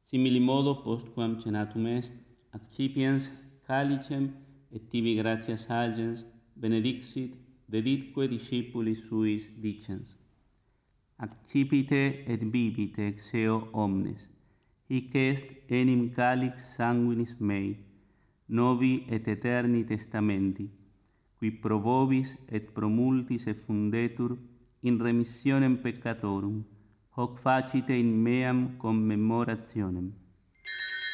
Simili modo postquam cenatum est, accipiens calicem et tibi gratias agens benedixit, deditque discipulis suis dicens: Accipite et bibite ex eo omnes, hic est enim calix sanguinis mei, novi et eterni testamenti, qui pro vobis et pro multis effundetur in remissionem peccatorum, hoc facite in meam commemorationem.